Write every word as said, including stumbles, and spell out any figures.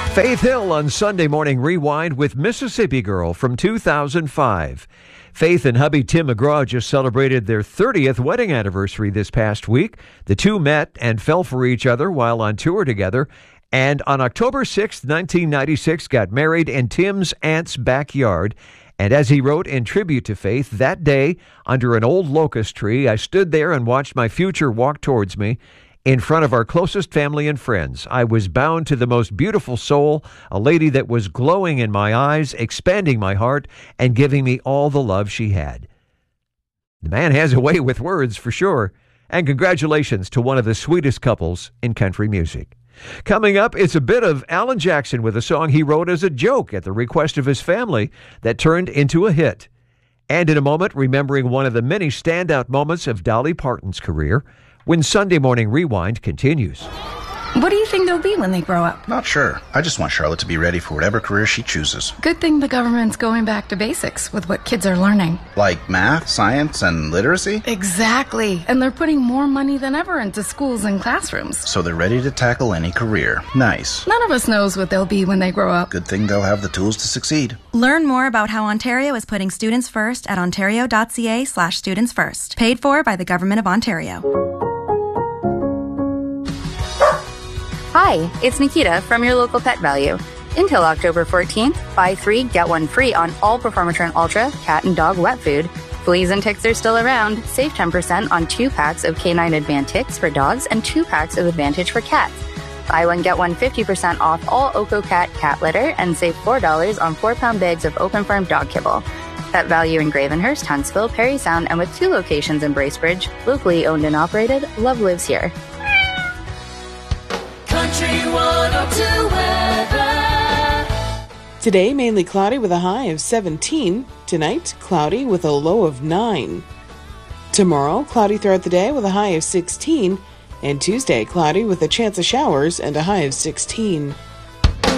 Faith Hill on Sunday Morning Rewind with Mississippi Girl from two thousand five. Faith and hubby Tim McGraw just celebrated their thirtieth wedding anniversary this past week. The two met and fell for each other while on tour together, and on October sixth, nineteen ninety-six, got married in Tim's aunt's backyard. And as he wrote in tribute to Faith, that day, under an old locust tree, I stood there and watched my future walk towards me. In front of our closest family and friends, I was bound to the most beautiful soul, a lady that was glowing in my eyes, expanding my heart, and giving me all the love she had. The man has a way with words, for sure. And congratulations to one of the sweetest couples in country music. Coming up, it's a bit of Alan Jackson with a song he wrote as a joke at the request of his family that turned into a hit. And in a moment, remembering one of the many standout moments of Dolly Parton's career, when Sunday Morning Rewind continues. What do you think they'll be when they grow up? Not sure. I just want Charlotte to be ready for whatever career she chooses. Good thing the government's going back to basics with what kids are learning. Like math, science, and literacy? Exactly. And they're putting more money than ever into schools and classrooms. So they're ready to tackle any career. Nice. None of us knows what they'll be when they grow up. Good thing they'll have the tools to succeed. Learn more about how Ontario is putting students first at ontario.ca slash students first. Paid for by the Government of Ontario. Hi, it's Nikita from your local Pet Value. Until October fourteenth, buy three, get one free on all Performatrin Ultra cat and dog wet food. Fleas and ticks are still around. Save ten percent on two packs of K nine Advantix for dogs and two packs of Advantage for cats. Buy one, get one fifty percent off all OcoCat cat litter and save four dollars on four pound bags of Open Farm dog kibble. Pet Value in Gravenhurst, Huntsville, Parry Sound, and with two locations in Bracebridge, locally owned and operated, love lives here. Country one oh two weather. Today, mainly cloudy with a high of seventeen. Tonight, cloudy with a low of nine. Tomorrow, cloudy throughout the day with a high of sixteen. And Tuesday, cloudy with a chance of showers and a high of sixteen.